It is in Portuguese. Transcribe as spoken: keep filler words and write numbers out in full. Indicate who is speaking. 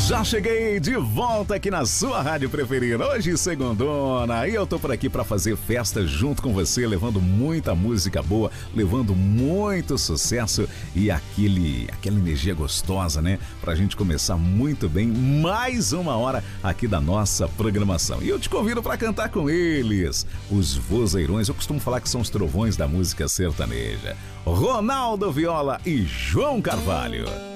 Speaker 1: Já cheguei de volta aqui na sua rádio preferida. Hoje, segundona, e eu tô por aqui pra fazer festa junto com você, levando muita música boa, levando muito sucesso e aquele, aquela energia gostosa, né? Pra gente começar muito bem mais uma hora aqui da nossa programação. E eu te convido pra cantar com eles, os vozeirões. Eu costumo falar que são os trovões da música sertaneja. Ronaldo Viola e João Carvalho.